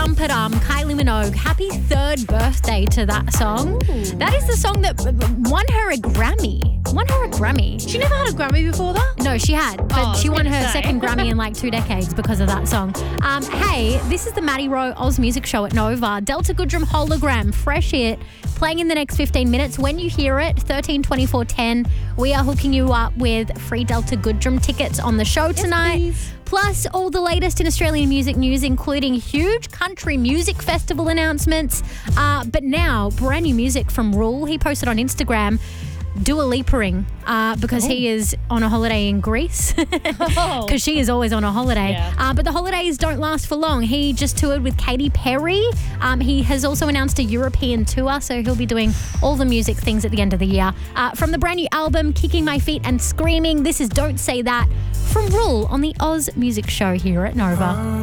Jump It Kylie Minogue. Happy 3rd birthday to that song. Ooh. That is the song that won her a Grammy. She never had a Grammy before that? No, she had, but she won her say. 2nd Grammy in like 2 decades because of that song. Hey, this is the Maddie Rowe Oz Music Show at Nova. Delta Goodrem Hologram, fresh hit, playing in the next 15 minutes. When you hear it, 13 24 10, we are hooking you up with free Delta Goodrem tickets on the show tonight. Please. Plus, all the latest in Australian music news, including huge country music festival announcements. But now, brand new music from Rule. He posted on Instagram, Dua Lipa-ing, because he is on a holiday in Greece. Because she is always on a holiday. Yeah. But the holidays don't last for long. He just toured with Katy Perry. He has also announced a European tour, so he'll be doing all the music things at the end of the year. From the brand new album, Kicking My Feet and Screaming, this is Don't Say That from Rule on the Oz Music Show here at Nova.